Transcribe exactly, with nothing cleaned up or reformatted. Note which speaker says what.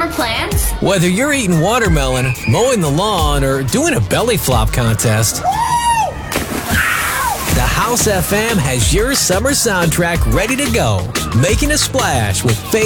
Speaker 1: summer plans?
Speaker 2: Whether you're eating watermelon, mowing the lawn, or doing a belly flop contest, the House F M has your summer soundtrack ready to go. Making a splash with